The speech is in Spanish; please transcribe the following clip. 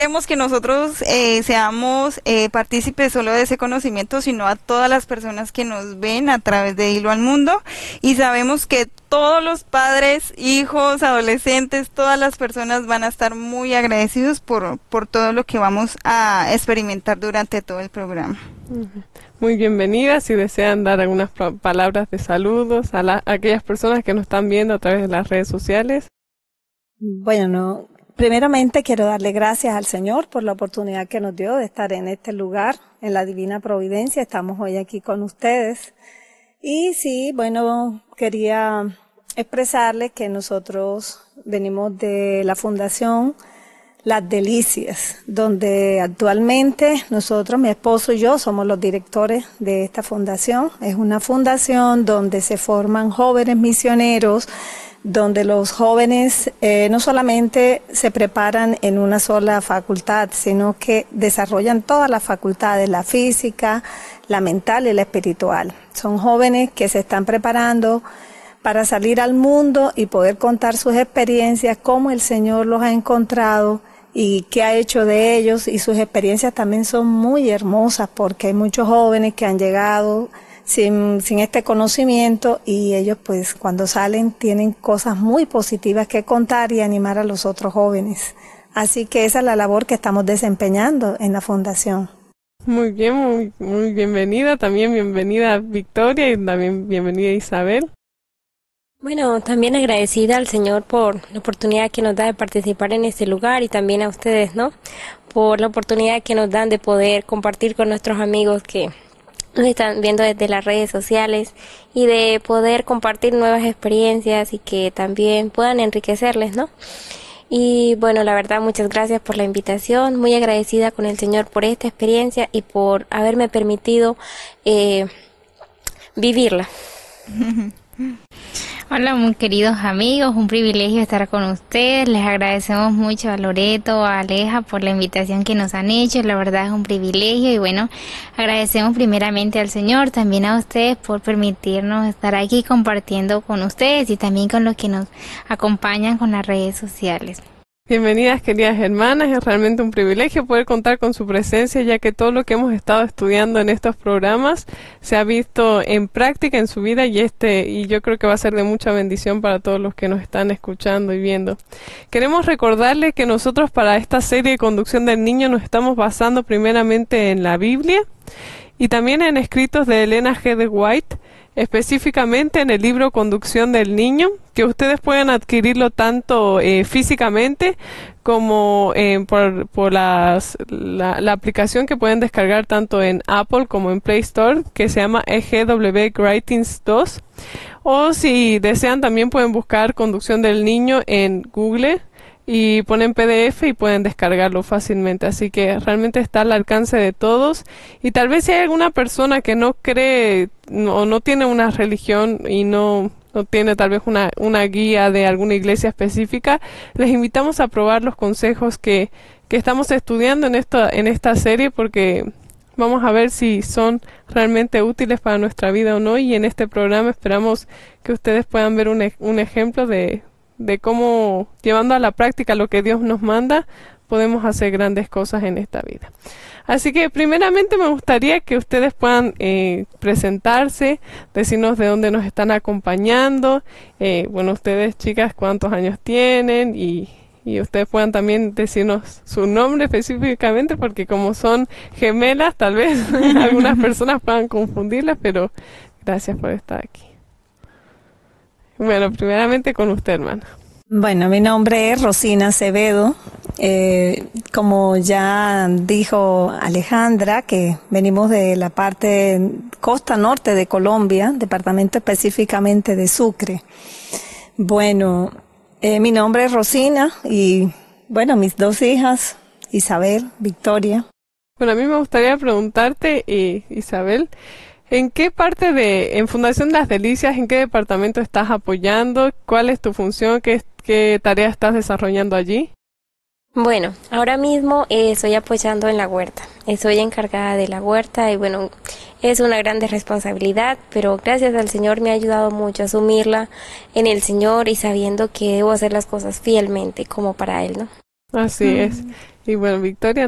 queremos que nosotros seamos partícipes solo de ese conocimiento, sino a todas las personas que nos ven a través de Hilo al Mundo. Y sabemos que todos los padres, hijos, adolescentes, todas las personas van a estar muy agradecidos por todo lo que vamos a experimentar durante todo el programa. Muy bienvenidas. Si desean dar algunas palabras de saludos a aquellas personas que nos están viendo a través de las redes sociales. Bueno, primeramente quiero darle gracias al Señor por la oportunidad que nos dio de estar en este lugar, en la Divina Providencia. Estamos hoy aquí con ustedes. Y sí, bueno, quería expresarles que nosotros venimos de la Fundación Las Delicias, donde actualmente nosotros, mi esposo y yo, somos los directores de esta fundación. Es una fundación donde se forman jóvenes misioneros, donde los jóvenes no solamente se preparan en una sola facultad, sino que desarrollan todas las facultades, la física, la mental y la espiritual. Son jóvenes que se están preparando para salir al mundo y poder contar sus experiencias, cómo el Señor los ha encontrado y qué ha hecho de ellos, y sus experiencias también son muy hermosas porque hay muchos jóvenes que han llegado sin este conocimiento, y ellos pues cuando salen tienen cosas muy positivas que contar y animar a los otros jóvenes. Así que esa es la labor que estamos desempeñando en la fundación. Muy bien, muy bienvenida. También bienvenida Victoria y también bienvenida Isabel. Bueno, también agradecida al Señor por la oportunidad que nos da de participar en este lugar, y también a ustedes, ¿no? Por la oportunidad que nos dan de poder compartir con nuestros amigos que nos están viendo desde las redes sociales, y de poder compartir nuevas experiencias y que también puedan enriquecerles, ¿no? Y bueno, la verdad, muchas gracias por la invitación, muy agradecida con el Señor por esta experiencia y por haberme permitido vivirla. Hola, muy queridos amigos, un privilegio estar con ustedes. Les agradecemos mucho a Loreto, a Aleja por la invitación que nos han hecho. La verdad es un privilegio, y bueno, agradecemos primeramente al Señor, también a ustedes por permitirnos estar aquí compartiendo con ustedes y también con los que nos acompañan con las redes sociales. Bienvenidas, queridas hermanas. Es realmente un privilegio poder contar con su presencia, ya que todo lo que hemos estado estudiando en estos programas se ha visto en práctica en su vida, y yo creo que va a ser de mucha bendición para todos los que nos están escuchando y viendo. Queremos recordarles que nosotros para esta serie de Conducción del Niño nos estamos basando primeramente en la Biblia y también en escritos de Elena G. de White, específicamente en el libro Conducción del Niño, que ustedes pueden adquirirlo tanto físicamente como por la aplicación que pueden descargar tanto en Apple como en Play Store, que se llama EGW Writings 2, o si desean también pueden buscar Conducción del Niño en Google y ponen PDF y pueden descargarlo fácilmente. Así que realmente está al alcance de todos. Y tal vez si hay alguna persona que no cree o no tiene una religión y no tiene tal vez una guía de alguna iglesia específica, les invitamos a probar los consejos que estamos estudiando en esta serie, porque vamos a ver si son realmente útiles para nuestra vida o no. Y en este programa esperamos que ustedes puedan ver un ejemplo de cómo, llevando a la práctica lo que Dios nos manda, podemos hacer grandes cosas en esta vida. Así que primeramente me gustaría que ustedes puedan presentarse, decirnos de dónde nos están acompañando, bueno, ustedes chicas cuántos años tienen, y ustedes puedan también decirnos su nombre específicamente, porque como son gemelas tal vez algunas personas puedan confundirlas, pero gracias por estar aquí. Bueno, primeramente con usted, hermana. Bueno, mi nombre es Rosina Acevedo. Como ya dijo Alejandra, que venimos de la parte costa norte de Colombia, departamento específicamente de Sucre. Bueno, mi nombre es Rosina y, bueno, mis dos hijas, Isabel, Victoria. Bueno, a mí me gustaría preguntarte, Isabel, ¿en qué parte en Fundación Las Delicias, en qué departamento estás apoyando? ¿Cuál es tu función? ¿Qué tarea estás desarrollando allí? Bueno, ahora mismo estoy apoyando en la huerta. Estoy encargada de la huerta y bueno, es una grande responsabilidad, pero gracias al Señor me ha ayudado mucho a asumirla en el Señor y sabiendo que debo hacer las cosas fielmente como para Él, ¿no? Así es. Y bueno, Victoria